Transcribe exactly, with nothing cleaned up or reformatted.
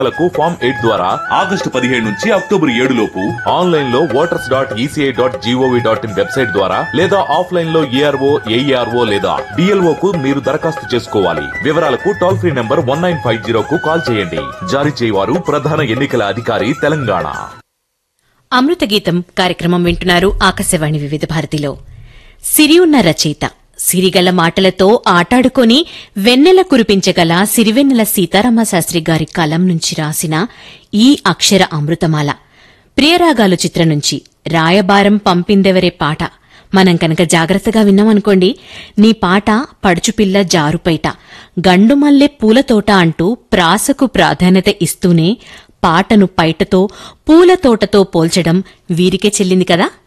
లకు form eight ద్వారా August పదిహేడు నుంచి అక్టోబర్ ఏడు లోపు ఆన్లైన్ లో voters dot ECI dot GOV dot in website ద్వారా లేదా ఆఫ్లైన్ లో ఏఆర్ఓ ఏఈఆర్ఓ లేదా డిఎల్ఓ కు మీరు దరఖాస్తు చేసుకోవాలి. వివరాలకు toll free number one nine five zero కు కాల్ చేయండి. జారీ చేయవారు ప్రధాన ఎన్నికల అధికారి తెలంగాణ. అమృత గీతం కార్యక్రమం వింటున్నారు ఆకాశవాణి వివిధ భారతిలో. సిరియున్న రచయిత సిరిగల మాటలతో ఆటాడుకొని వెన్నెల కురిపించగల సిరివెన్నెల సీతారామశాస్త్రి గారి కలం నుంచి రాసిన ఈ అక్షర అమృతమాల ప్రియరాగాలు చిత్రం నుంచి రాయబారం పంపిందెవరే పాట మనం కనుక జాగ్రత్తగా విన్నామనుకోండి, నీ పాట పడుచుపిల్ల జారుపైట గండుమల్లె పూలతోట అంటూ ప్రాసకు ప్రాధాన్యత ఇస్తూనే పాటను పైటతో పూలతోటతో పోల్చడం వీరికే చెల్లింది కదా.